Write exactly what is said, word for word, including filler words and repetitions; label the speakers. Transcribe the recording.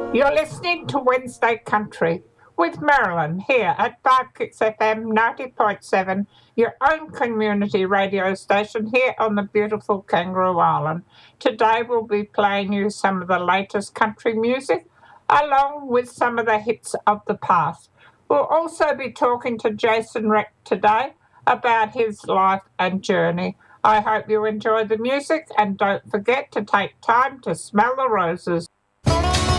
Speaker 1: You're listening to Wednesday Country with Marilyn here at five Kicks F M ninety point seven, your own community radio station here on the beautiful Kangaroo Island. Today we'll be playing you some of the latest country music along with some of the hits of the past. We'll also be talking to Jason Reck today about his life and journey. I hope you enjoy the music and don't forget to take time to smell the roses.